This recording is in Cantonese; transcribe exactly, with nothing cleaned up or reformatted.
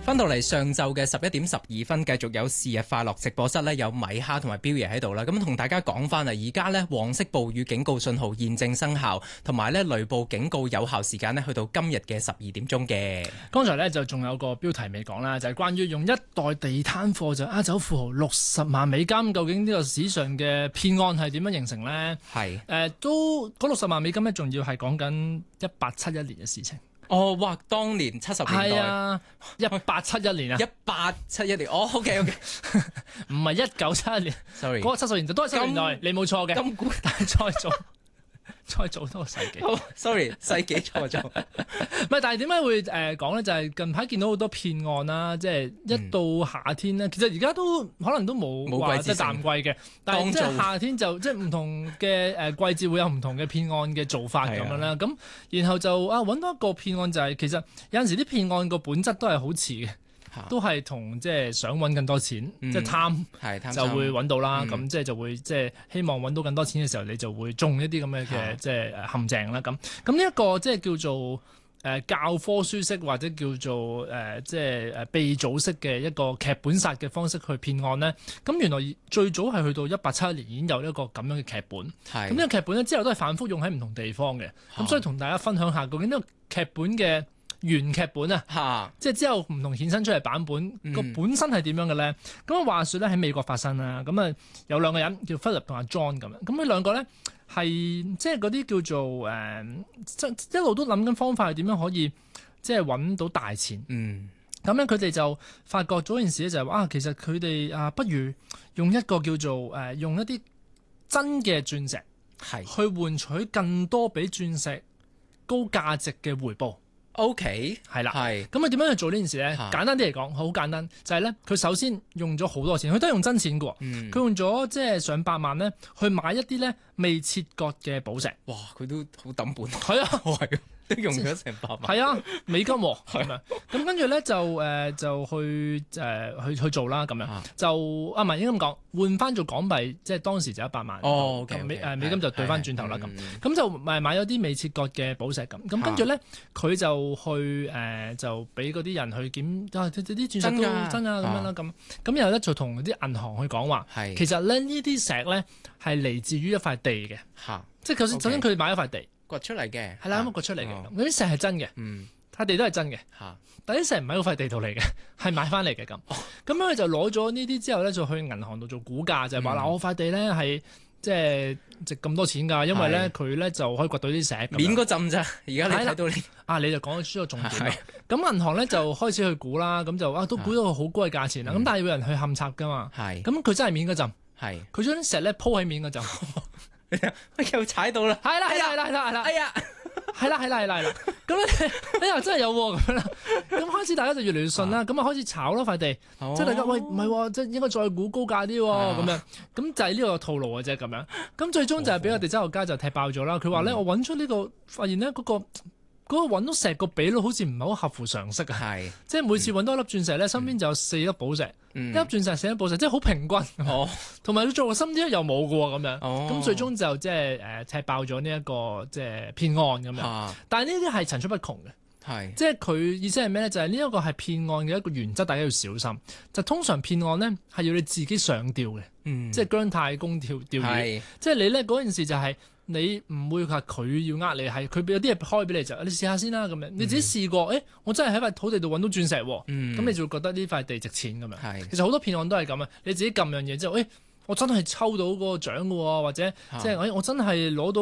翻到嚟上晝嘅十一點十二分，繼續有是日快樂直播室呢，有米哈同埋標爺喺度啦。咁同大家講翻啊，而家呢黃色暴雨警告信號現正生效，同埋呢雷暴警告有效時間呢去到今日嘅十二點鐘嘅。 剛才呢就仲有個標題未講啦，就係、是、關於用一袋地攤貨就呃走富豪六十萬美金，究竟呢個史上嘅騙案係點樣形成呢？係誒、呃，都嗰六十萬美金呢，仲要係講緊一八七一年嘅事情。 哦，哇！當年七十年代， 係啊，一八七一年啊， 一八七一年，哦，OK OK， 唔係一九七一年，sorry，嗰個七十年代都係七十年代，你冇錯嘅。咁古但係再做再做多個世紀， 好 ，sorry， 世紀錯咗。 唔係，但係點解會誒講咧？就係、是、近排見到好多騙案啦，即係一到夏天咧，嗯、其實而家都可能都冇話即係淡季嘅，但係即係夏天就即係唔同嘅誒季節會有唔同嘅騙案嘅做法咁樣啦。咁然後就啊揾到一個騙案就係、是、其實有陣時啲騙案個本質都係好似嘅。都係同即係想揾更多錢，嗯、即係貪，貪就會揾到啦。咁、嗯、即係就會即係希望揾到更多錢嘅時候，你就會中一啲咁嘅嘅即係陷阱啦。咁咁呢一個即係叫做誒、呃、教科書式或者叫做誒、呃、即係誒鼻祖式嘅一個劇本殺嘅方式去騙案呢。咁原來最早係去到一八七一年已經有一個咁樣嘅劇本。咁呢個劇本咧之後都係反覆用喺唔同地方嘅。咁所以同大家分享下究竟呢個劇本嘅原劇本啊，即係之後唔同衍生出嚟版本個、嗯、本身係點樣嘅咧？咁啊話說咧喺美國發生啦，咁啊有兩個人叫 Philip 同阿 John 咁樣，咁佢兩個咧係即係嗰啲叫做誒，即、呃、一路都諗緊方法係點樣可以即係揾到大錢。嗯，咁咧佢哋就發覺咗件事咧就係話啊，其實佢哋啊不如用一個叫做誒、呃、用一啲真嘅鑽石係去換取更多比鑽石高價值嘅回報。O K， 係啦，係咁佢點樣去做呢件事咧？簡單啲嚟講，好簡單，就係咧，佢首先用咗好多錢，佢都係用真錢嘅喎。佢、嗯、用咗即係上百萬咧，去買一啲咧未切割嘅寶石。哇！佢都好抌本。係啊，係都用咗成百萬。係啊，美金喎。係咪？咁跟住咧就誒、呃、就去誒、呃、去去做啦，咁樣、啊、就啊唔係應該咁講，換翻做港幣，即係當時就一百萬。哦 okay, okay, 美誒美金就對翻轉頭啦，咁咁就誒買咗啲未切割嘅寶石咁。咁跟住咧，佢就去誒、呃、就俾嗰啲人去檢啊啲鑽石都真啊咁樣啦，咁咁然後咧就同啲銀行去講話，其實咧呢啲石咧係嚟自於一塊地嘅，即係首先首先佢哋買一塊地掘出嚟嘅，係啦咁掘出嚟嘅，咁啲石係真嘅，塊地都係真嘅，但啲石唔係嗰塊地度嚟嘅，係買翻嚟嘅咁。咁樣佢就攞咗呢啲之後咧，就去銀行度做估價，就係話嗱我塊地咧係。即係值咁多錢㗎，因為咧佢咧就可以掘到啲石。面嗰陣咋，而家你睇到你啊，你就講咗個重點。咁銀行咧就開始去估啦，咁就啊都估到個好高嘅價錢啦。咁、嗯、但係有人去勘測㗎嘛。係。咁佢真係面嗰陣。係。佢將啲石咧鋪喺面嗰陣。又踩到啦。係啦係啦係啦係啦係啦。哎呀！係啦係啦係啦係啦，咁咧哎呀真係有喎咁樣啦，咁開始大家就越嚟越信啦，咁啊開始炒咯塊地，哦、即係大家喂唔係喎，即係應該再估高價啲喎咁樣，咁就係呢個套路嘅啫咁樣，咁最終就係俾個地質學家就踢爆咗啦，佢話咧我揾出呢、這個發現咧嗰、那個。嗰個揾到石個比率好似唔係好合乎常識啊！係，即係每次揾到一粒鑽石咧，身邊就有四粒寶石，嗯、一粒鑽石四粒寶石，即係好平均。哦，同埋佢做個深啲又冇嘅喎咁樣。哦，咁最終就即係誒踢爆咗呢一個即係騙案咁樣。啊、但係呢啲係層出不窮嘅。係，即係佢意思係咩咧？就係呢一個係騙案嘅一個原則，大家要小心。就通常騙案咧係要你自己上吊嘅，嗯、即係姜太公釣釣魚。即係你咧嗰件事就係、是。你唔會話佢要呃你，係佢俾有啲嘢開俾你就，你試下先啦咁樣。你自己試過，誒、欸，我真係喺塊土地度揾到鑽石喎，咁、嗯、你就會覺得呢塊地值錢咁樣。是其實好多騙案都係咁啊，你自己撳樣嘢之後，誒、欸，我真係抽到嗰個獎嘅喎，或者即係誒，我真係攞到。